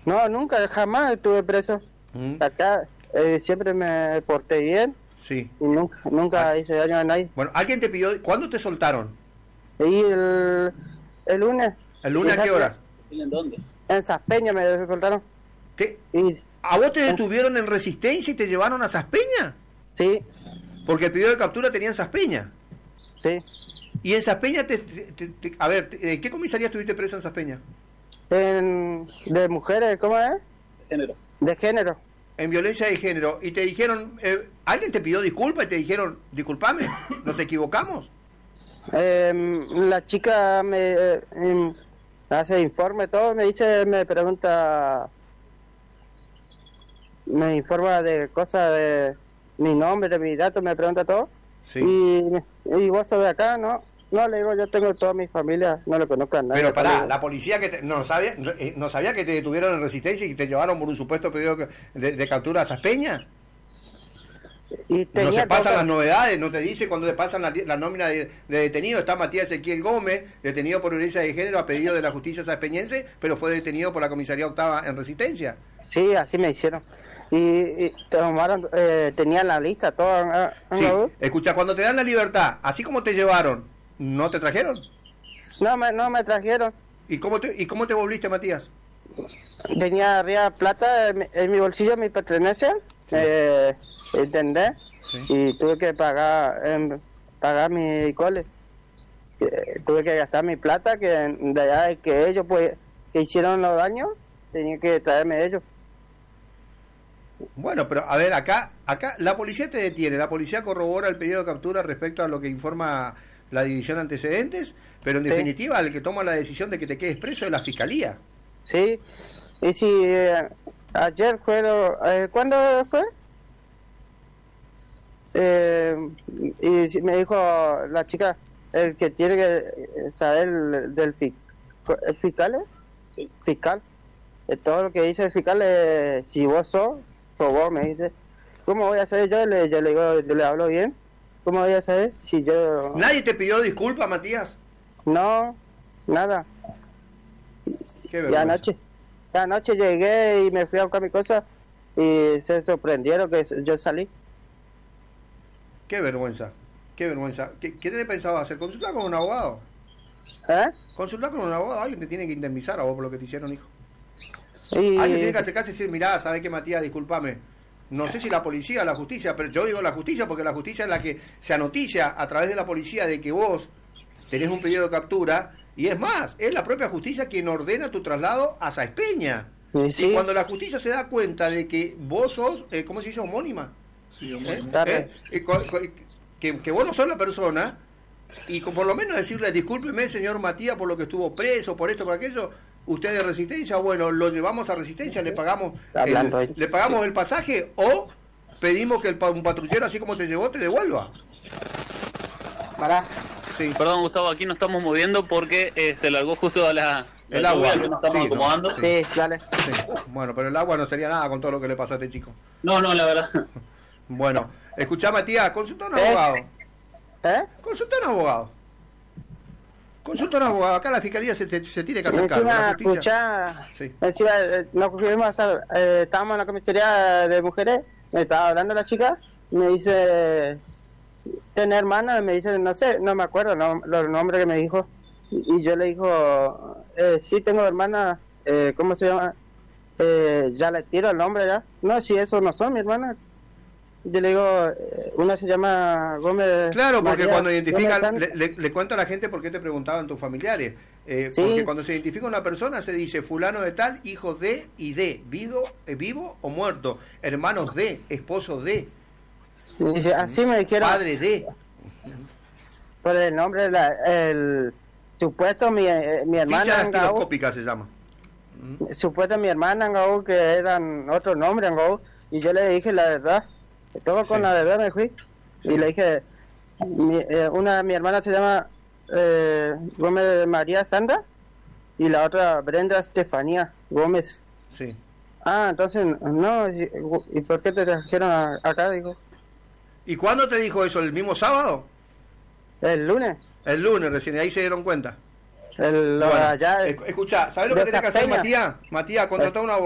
No, nunca, jamás estuve preso. Acá siempre me porté bien. Sí. Y nunca hice daño a nadie. Bueno, ¿alguien te pidió, cuándo te soltaron? Y el lunes. ¿El lunes a qué hora? ¿En dónde? En Saspeña me soltaron. ¿A vos te detuvieron en Resistencia y te llevaron a Saspeña? Sí. Porque el pedido de captura tenía en Saspeña. Sí. Y en Saspeña, a ver, ¿en qué comisaría estuviste presa en Saspeña? De mujeres, ¿cómo es? De género. De género. En violencia de género. Y te dijeron, ¿alguien te pidió disculpas y te dijeron, discúlpame, nos equivocamos? La chica me hace informe, todo, me pregunta, me informa de cosas de mi nombre, de mi datos, me pregunta todo. Sí. Y vos sos de acá, ¿no? No, le digo, yo tengo toda mi familia, no le conozco a nadie. Pero pará, la policía que no sabía que te detuvieron en Resistencia y te llevaron por un supuesto pedido de captura a Saspeña. Y no se pasan las novedades, no te dice cuando te pasan la nómina de detenido. Está Matías Ezequiel Gómez, detenido por violencia de género a pedido de la justicia saspeñense, pero fue detenido por la comisaría octava en Resistencia. Sí, así me hicieron. Y tomaron, tenían la lista, todo. Sí, escucha, cuando te dan la libertad, así como te llevaron, ¿no te trajeron? No me trajeron. ¿Y cómo te volviste, Matías? Tenía arriba plata en mi bolsillo, mi pertenencia, sí. ¿Entendés? Sí. Y tuve que pagar mi cole. Tuve que gastar mi plata, que de allá que ellos pues que hicieron los daños, tenía que traerme ellos. Bueno, pero a ver, acá la policía te detiene, la policía corrobora el pedido de captura respecto a lo que informa la división de antecedentes, pero en definitiva el que toma la decisión de que te quedes preso es la fiscalía. Sí, y si ayer fue, ¿cuándo fue? Y me dijo la chica, el que tiene que saber del fiscal, sí. Fiscal, todo lo que dice el fiscal, si vos sos vos, me dice, ¿cómo voy a saber yo? Yo le digo, yo le hablo bien, ¿cómo voy a saber si yo... ¿Nadie te pidió disculpas, Matías? No, nada. Qué vergüenza. Ya anoche llegué y me fui a buscar mi cosa y se sorprendieron que yo salí. Qué vergüenza, qué vergüenza. ¿Qué le pensabas hacer? ¿Consultar con un abogado? Consultar con un abogado, alguien te tiene que indemnizar a vos por lo que te hicieron, hijo. Alguien tiene que acercarse y decir, mirá, ¿sabés qué, Matías? Discúlpame. No sé si la policía o la justicia, pero yo digo la justicia porque la justicia es la que se anoticia a través de la policía de que vos tenés un pedido de captura, y es más, es la propia justicia quien ordena tu traslado a Saspeña. Sí. Y cuando la justicia se da cuenta de que vos sos, ¿cómo se dice? Homónima. Sí, homónima. Que vos no sos la persona, y por lo menos decirle, discúlpeme, señor Matías, por lo que estuvo preso, por esto, por aquello, usted de Resistencia, bueno, lo llevamos a Resistencia, le pagamos el pasaje, o pedimos que un patrullero, así como te llevó, te devuelva. Pará. Sí. Perdón, Gustavo, aquí nos estamos moviendo porque se largó justo el agua que nos estamos acomodando. Sí, dale. Sí. Bueno, pero el agua no sería nada con todo lo que le pasó a este chico. No, la verdad. Bueno, escuchá, Matías, consulta a un abogado. Consulta a un abogado. Acá la fiscalía se tiene que acercar. Encima, escuchá, sí. Encima, estábamos en la comisaría de mujeres, me estaba hablando la chica, me dice, ¿tenés hermana? Me dice, no sé, no me acuerdo los nombres que me dijo. Y yo le digo, sí tengo hermana, ¿cómo se llama? Ya le tiro el nombre ya. No, si eso no son mi hermana. Yo le digo, una se llama Gómez. Claro, porque María, cuando identifican, le cuento a la gente por qué te preguntaban tus familiares. Sí. Porque cuando se identifica una persona se dice fulano de tal, hijo de y de, vivo o muerto, hermanos de, esposo de. Dice, así me dijeron. Padre de. Por el nombre, el supuesto mi hermana. Ficha dactiloscópica se llama. Supuesto mi hermana Angau, que eran otro nombre Angau, y yo le dije la verdad. Todo con la verdad me fui. Sí. Y le dije, mi hermana se llama Gómez María Sandra y la otra Brenda Estefanía Gómez. Sí. Entonces, no, ¿y por qué te trajeron acá? Digo. ¿Y cuándo te dijo eso? ¿El mismo sábado? El lunes. El lunes recién, ahí se dieron cuenta. Escucha, ¿sabes lo que tenés que hacer, Matías? Matías, contratar a un abogado.